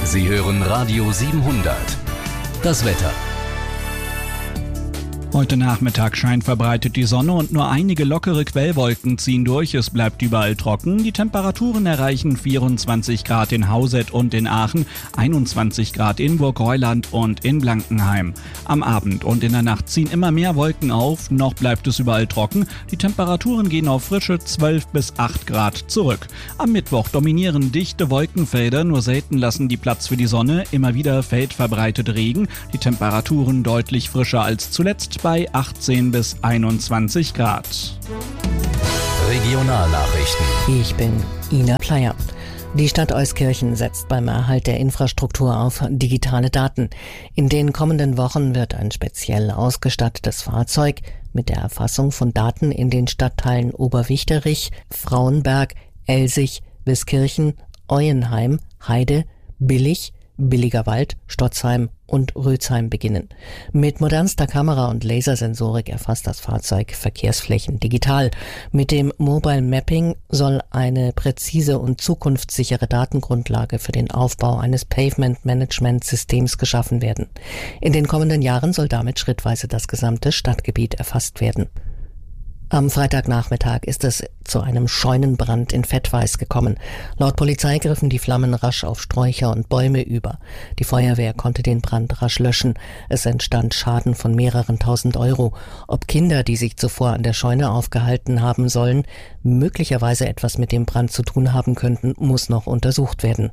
Sie hören Radio 700. Das Wetter. Heute Nachmittag scheint verbreitet die Sonne und nur einige lockere Quellwolken ziehen durch. Es bleibt überall trocken. Die Temperaturen erreichen 24 Grad in Hauset und in Aachen, 21 Grad in Burgheuland und in Blankenheim. Am Abend und in der Nacht ziehen immer mehr Wolken auf. Noch bleibt es überall trocken. Die Temperaturen gehen auf frische 12 bis 8 Grad zurück. Am Mittwoch dominieren dichte Wolkenfelder. Nur selten lassen die Platz für die Sonne. Immer wieder fällt verbreitet Regen. Die Temperaturen deutlich frischer als zuletzt bei 18 bis 21 Grad. Regionalnachrichten. Ich bin Ina Pleyer. Die Stadt Euskirchen setzt beim Erhalt der Infrastruktur auf digitale Daten. In den kommenden Wochen wird ein speziell ausgestattetes Fahrzeug mit der Erfassung von Daten in den Stadtteilen Oberwichterich, Frauenberg, Elsig, Wiskirchen, Euenheim, Heide, Billig, Billigerwald, Stotzheim und Rützheim beginnen. Mit modernster Kamera und Lasersensorik erfasst das Fahrzeug Verkehrsflächen digital. Mit dem Mobile Mapping soll eine präzise und zukunftssichere Datengrundlage für den Aufbau eines Pavement-Management-Systems geschaffen werden. In den kommenden Jahren soll damit schrittweise das gesamte Stadtgebiet erfasst werden. Am Freitagnachmittag ist es zu einem Scheunenbrand in Vettweiß gekommen. Laut Polizei griffen die Flammen rasch auf Sträucher und Bäume über. Die Feuerwehr konnte den Brand rasch löschen. Es entstand Schaden von mehreren tausend Euro. Ob Kinder, die sich zuvor an der Scheune aufgehalten haben sollen, möglicherweise etwas mit dem Brand zu tun haben könnten, muss noch untersucht werden.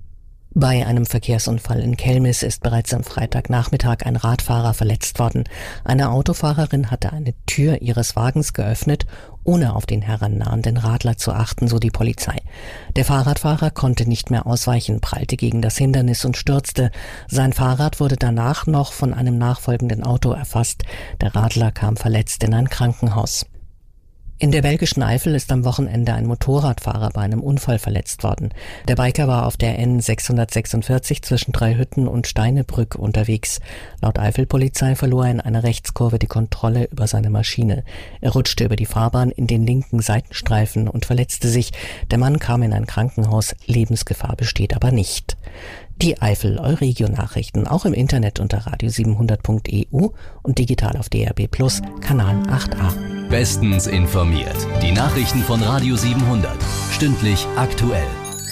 Bei einem Verkehrsunfall in Kelmis ist bereits am Freitagnachmittag ein Radfahrer verletzt worden. Eine Autofahrerin hatte eine Tür ihres Wagens geöffnet, ohne auf den herannahenden Radler zu achten, so die Polizei. Der Fahrradfahrer konnte nicht mehr ausweichen, prallte gegen das Hindernis und stürzte. Sein Fahrrad wurde danach noch von einem nachfolgenden Auto erfasst. Der Radler kam verletzt in ein Krankenhaus. In der belgischen Eifel ist am Wochenende ein Motorradfahrer bei einem Unfall verletzt worden. Der Biker war auf der N646 zwischen Dreihütten und Steinebrück unterwegs. Laut Eifelpolizei verlor er in einer Rechtskurve die Kontrolle über seine Maschine. Er rutschte über die Fahrbahn in den linken Seitenstreifen und verletzte sich. Der Mann kam in ein Krankenhaus. Lebensgefahr besteht aber nicht. Die Eifel Euregio-Nachrichten auch im Internet unter radio700.eu und digital auf DRB Plus, Kanal 8a. Bestens informiert. Die Nachrichten von Radio 700. Stündlich aktuell.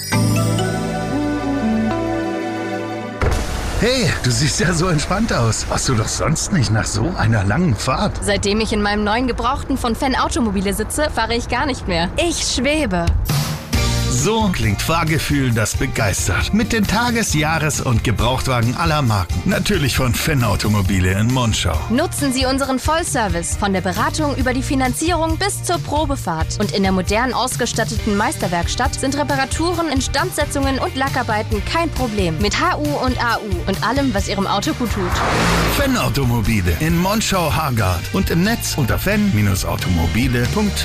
Hey, du siehst ja so entspannt aus. Warst du doch sonst nicht nach so einer langen Fahrt? Seitdem ich in meinem neuen Gebrauchten von Fenn Automobile sitze, fahre ich gar nicht mehr. Ich schwebe. So klingt Fahrgefühl, das begeistert. Mit den Tages-, Jahres- und Gebrauchtwagen aller Marken. Natürlich von Fenn Automobile in Monschau. Nutzen Sie unseren Vollservice von der Beratung über die Finanzierung bis zur Probefahrt. Und in der modern ausgestatteten Meisterwerkstatt sind Reparaturen, Instandsetzungen und Lackarbeiten kein Problem. Mit HU und AU und allem, was Ihrem Auto gut tut. Fenn Automobile in Monschau-Hargard und im Netz unter fenn-automobile.de.